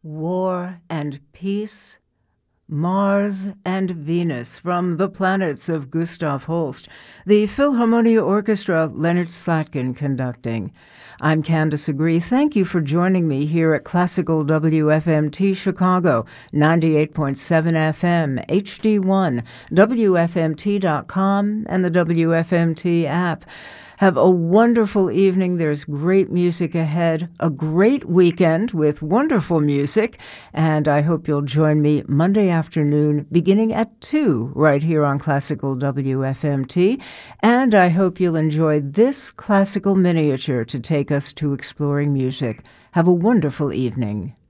War and Peace, Mars and Venus from The Planets of Gustav Holst, the Philharmonia Orchestra, Leonard Slatkin conducting. I'm Candace Agree. Thank you for joining me here at Classical WFMT Chicago, 98.7 FM, HD1, WFMT.com, and the WFMT app. Have a wonderful evening. There's great music ahead, a great weekend with wonderful music, and I hope you'll join me Monday afternoon beginning at 2 right here on Classical WFMT, and I hope you'll enjoy this classical miniature to take us to exploring music. Have a wonderful evening.